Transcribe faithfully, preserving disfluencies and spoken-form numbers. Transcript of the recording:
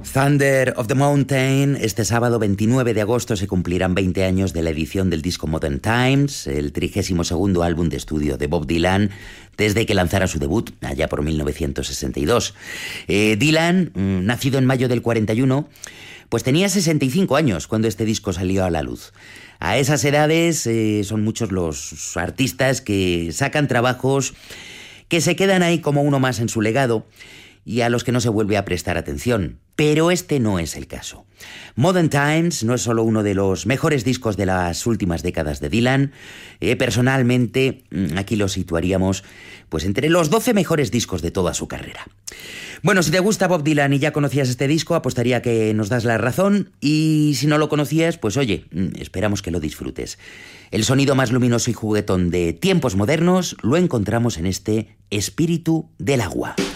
Thunder of the Mountain. Este sábado veintinueve de agosto se cumplirán veinte años de la edición del disco Modern Times, el trigésimo segundo álbum de estudio de Bob Dylan, desde que lanzara su debut, allá por mil novecientos sesenta y dos. Eh, Dylan, nacido en mayo del cuarenta y uno, pues tenía sesenta y cinco años cuando este disco salió a la luz. A esas edades eh, son muchos los artistas que sacan trabajos que se quedan ahí como uno más en su legado y a los que no se vuelve a prestar atención. Pero este no es el caso. Modern Times no es solo uno de los mejores discos de las últimas décadas de Dylan. Eh, personalmente, aquí lo situaríamos pues entre los doce mejores discos de toda su carrera. Bueno, si te gusta Bob Dylan y ya conocías este disco, apostaría que nos das la razón. Y si no lo conocías, pues oye, esperamos que lo disfrutes. El sonido más luminoso y juguetón de tiempos modernos lo encontramos en este Espíritu del Agua.